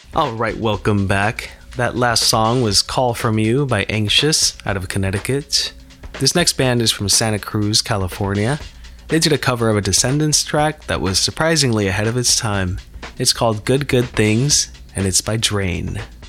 Alright, welcome back. That last song was Call From You by Anxious out of Connecticut. This next band is from Santa Cruz, California. They did a cover of a Descendants track that was surprisingly ahead of its time. It's called Good Good Things, and it's by Drain.